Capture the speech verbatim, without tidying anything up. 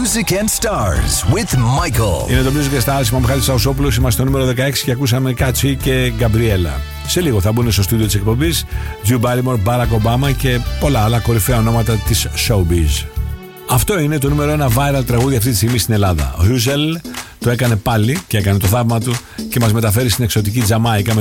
Music and Stars with Michael. Είναι το Music and Stars, είμαι ο Μιχάλης Σαουσόπουλος, είμαστε στο νούμερο δεκαέξι και ακούσαμε Κάτσι και Γκαμπριέλα. Σε λίγο θα μπουν στο στούντιο της εκπομπής Drew Barrymore, Barack Obama και πολλά άλλα κορυφαία ονόματα της showbiz. Αυτό είναι το νούμερο ένα viral τραγούδι αυτή τη στιγμή στην Ελλάδα. Ο Ρούζελ το έκανε πάλι και έκανε το θαύμα του και μας μεταφέρει στην εξωτική Τζαμάικα.